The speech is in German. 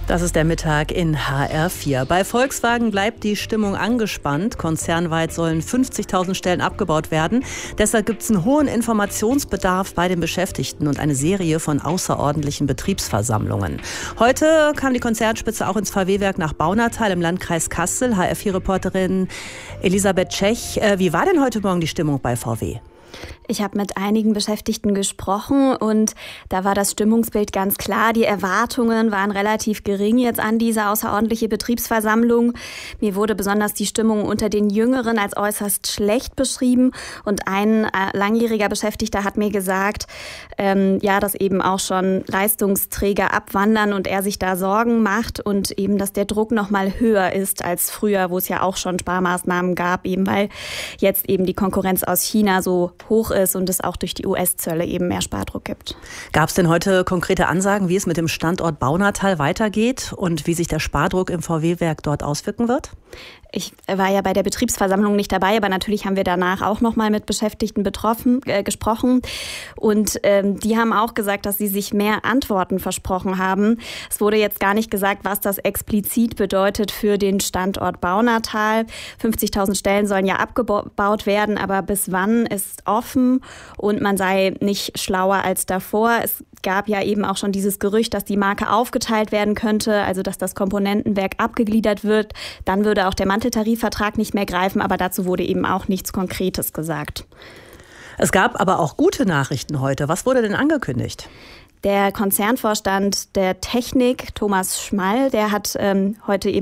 Das ist der Mittag in HR4. Bei Volkswagen bleibt die Stimmung angespannt. Konzernweit sollen 50.000 Stellen abgebaut werden. Deshalb gibt es einen hohen Informationsbedarf bei den Beschäftigten und eine Serie von außerordentlichen Betriebsversammlungen. Heute kam die Konzernspitze auch ins VW-Werk nach Baunatal im Landkreis Kassel. HR4-Reporterin Elisabeth Tschech. Wie war denn heute Morgen die Stimmung bei VW? Ich habe mit einigen Beschäftigten gesprochen und da war das Stimmungsbild ganz klar. Die Erwartungen waren relativ gering jetzt an diese außerordentliche Betriebsversammlung. Mir wurde besonders die Stimmung unter den Jüngeren als äußerst schlecht beschrieben. Und ein langjähriger Beschäftigter hat mir gesagt, dass eben auch schon Leistungsträger abwandern und er sich da Sorgen macht und eben, dass der Druck noch mal höher ist als früher, wo es ja auch schon Sparmaßnahmen gab, eben weil jetzt eben die Konkurrenz aus China so hoch ist und es auch durch die US-Zölle eben mehr Spardruck gibt. Gab es denn heute konkrete Ansagen, wie es mit dem Standort Baunatal weitergeht und wie sich der Spardruck im VW-Werk dort auswirken wird? Ich war ja bei der Betriebsversammlung nicht dabei, aber natürlich haben wir danach auch noch mal mit Beschäftigten gesprochen. Und die haben auch gesagt, dass sie sich mehr Antworten versprochen haben. Es wurde jetzt gar nicht gesagt, was das explizit bedeutet für den Standort Baunatal. 50.000 Stellen sollen ja abgebaut werden, aber bis wann ist offen und man sei nicht schlauer als davor. Es gab ja eben auch schon dieses Gerücht, dass die Marke aufgeteilt werden könnte, also dass das Komponentenwerk abgegliedert wird. Dann würde auch der Manteltarifvertrag nicht mehr greifen, aber dazu wurde eben auch nichts Konkretes gesagt. Es gab aber auch gute Nachrichten heute. Was wurde denn angekündigt? Der Konzernvorstand der Technik, Thomas Schmall, der hat heute eben